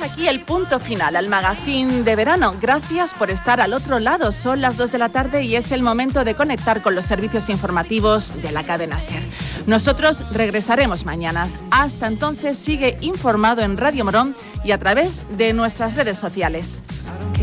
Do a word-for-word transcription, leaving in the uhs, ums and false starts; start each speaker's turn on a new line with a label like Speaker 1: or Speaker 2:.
Speaker 1: aquí el punto final al magazine de verano. Gracias por estar al otro lado. Son las dos de la tarde y es el momento de conectar con los servicios informativos de la cadena SER. Nosotros regresaremos mañana. Hasta entonces sigue informado en Radio Morón y a través de nuestras redes sociales.